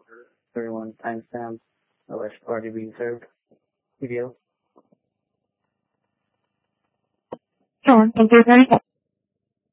31 timestamp, alleged party being served. Video. Sure. Thank you very much.